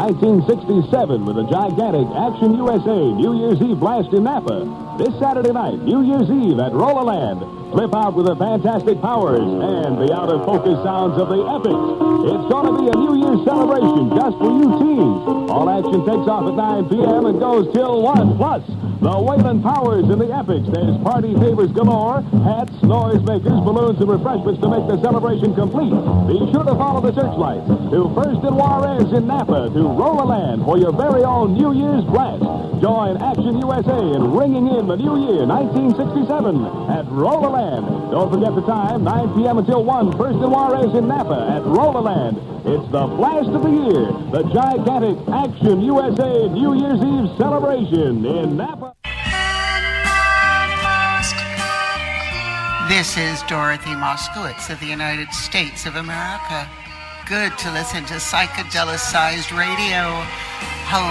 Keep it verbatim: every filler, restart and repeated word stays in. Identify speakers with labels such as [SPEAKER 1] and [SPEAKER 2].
[SPEAKER 1] nineteen sixty-seven with a gigantic Action U S A New Year's Eve blast in Napa. This Saturday night, New Year's Eve at Roller-Land. Flip out with the fantastic powers and the out-of-focus sounds of the Epics. It's going to be a New Year's celebration just for you teens. All action takes off at nine p.m. and goes till one. Plus, the Wayland Powers and the Epics. There's party favors galore, hats, noisemakers, balloons, and refreshments to make the celebration complete. Be sure to follow the searchlights to First and Juarez in Napa to Roller-Land for your very own New Year's blast. Join Action U S A in ringing in the new year, nineteen sixty-seven, at Roller-Land. Don't forget the time, nine p.m. until one, First and Juarez in Napa at Roller-Land. It's the blast of the year, the gigantic Action U S A New Year's Eve celebration in Napa.
[SPEAKER 2] This is Dorothy Moskowitz of the United States of America. Good to listen to psychedelic-sized radio. Hello.